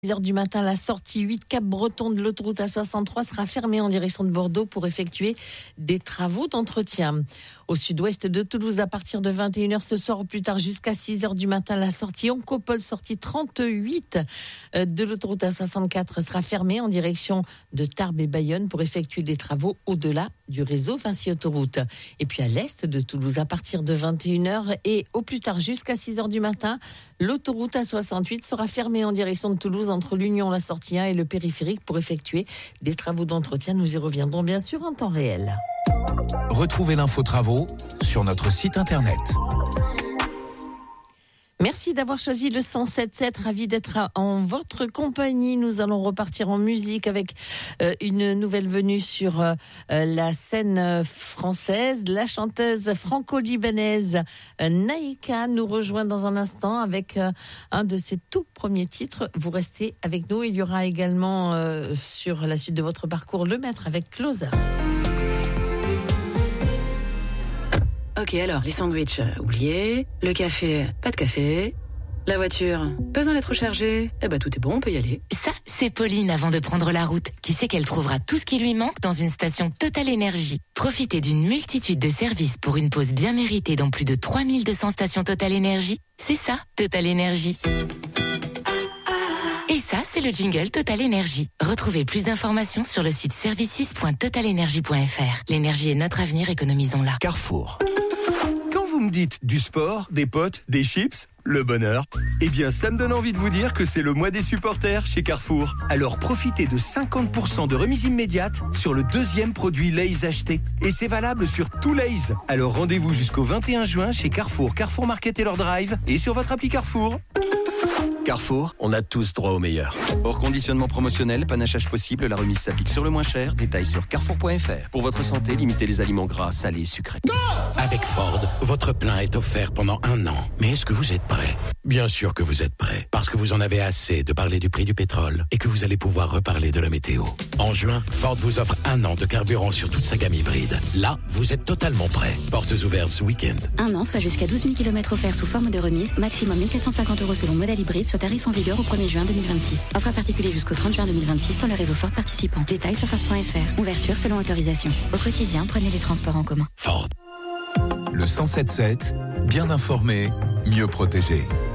6h du matin, la sortie 8 Cap-Breton de l'autoroute A63 sera fermée en direction de Bordeaux pour effectuer des travaux d'entretien. Au sud-ouest de Toulouse, à partir de 21h ce soir ou plus tard jusqu'à 6h du matin, la sortie Oncopole, sortie 38 de l'autoroute A64 sera fermée en direction de Tarbes et Bayonne pour effectuer des travaux au-delà du réseau Vinci Autoroute. Et puis à l'est de Toulouse, à partir de 21h et au plus tard jusqu'à 6h du matin, l'autoroute A68 sera fermée en direction de Toulouse entre l'Union, la sortie 1 et le périphérique pour effectuer des travaux d'entretien. Nous y reviendrons bien sûr en temps réel. Retrouvez l'info travaux sur notre site internet. Merci d'avoir choisi le 107.7. Ravi d'être en votre compagnie. Nous allons repartir en musique avec une nouvelle venue sur la scène française. La chanteuse franco-libanaise Naïka nous rejoint dans un instant avec un de ses tout premiers titres. Vous restez avec nous. Il y aura également sur la suite de votre parcours Le Maître avec Closer. Ok, alors, les sandwichs, oubliés. Le café, pas de café. La voiture, pas besoin d'être rechargée. Eh ben, tout est bon, on peut y aller. Ça, c'est Pauline avant de prendre la route, qui sait qu'elle trouvera tout ce qui lui manque dans une station Total Énergie. Profitez d'une multitude de services pour une pause bien méritée dans plus de 3200 stations Total Énergie. C'est ça, Total Énergie. Et ça, c'est le jingle Total Énergie. Retrouvez plus d'informations sur le site services.totalenergie.fr. L'énergie est notre avenir, économisons-la. Carrefour. Quand vous me dites du sport, des potes, des chips, le bonheur, eh bien ça me donne envie de vous dire que c'est le mois des supporters chez Carrefour. Alors profitez de 50% de remise immédiate sur le deuxième produit Lay's acheté. Et c'est valable sur tout Lay's. Alors rendez-vous jusqu'au 21 juin chez Carrefour, Carrefour Market et leur drive et sur votre appli Carrefour. Carrefour, on a tous droit au meilleur. Hors conditionnement promotionnel, panachage possible, la remise s'applique sur le moins cher. Détails sur carrefour.fr. Pour votre santé, limitez les aliments gras, salés, sucrés. Avec Ford, votre plein est offert pendant 1 an. Mais est-ce que vous êtes prêt ? Bien sûr que vous êtes prêt. Parce que vous en avez assez de parler du prix du pétrole et que vous allez pouvoir reparler de la météo. En juin, Ford vous offre 1 an de carburant sur toute sa gamme hybride. Là, vous êtes totalement prêt. Portes ouvertes ce week-end. 1 an, soit jusqu'à 12 000 km offerts sous forme de remise. Maximum 1 450 € selon modèle hybride, soit tarif en vigueur au 1er juin 2026. Offre à particulier jusqu'au 30 juin 2026 dans le réseau Ford participant. Détails sur Ford.fr. Ouverture selon autorisation. Au quotidien, prenez les transports en commun. Ford. Le 107.7, bien informé, mieux protégé.